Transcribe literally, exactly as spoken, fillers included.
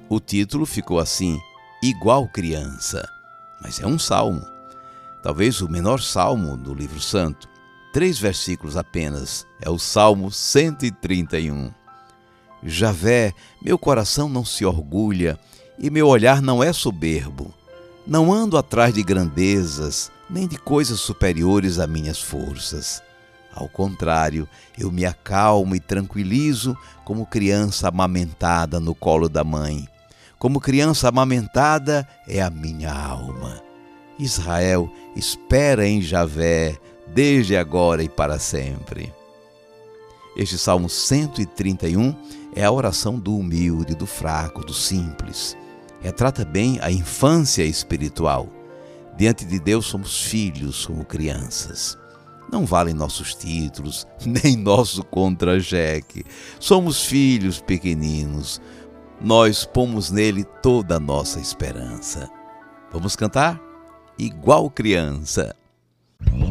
O título ficou assim, Igual Criança, mas é um salmo, talvez o menor salmo do livro santo. Três versículos apenas, é o Salmo cento e trinta e um. Javé, meu coração não se orgulha e meu olhar não é soberbo. Não ando atrás de grandezas, nem de coisas superiores a minhas forças. Ao contrário, eu me acalmo e tranquilizo como criança amamentada no colo da mãe. Como criança amamentada é a minha alma. Israel espera em Javé, desde agora e para sempre. Este Salmo cento e trinta e um é a oração do humilde, do fraco, do simples. Retrata bem a infância espiritual. Diante de Deus somos filhos, como crianças. Não valem nossos títulos, nem nosso contra-cheque. Somos filhos pequeninos. Nós pomos nele toda a nossa esperança. Vamos cantar? Igual criança.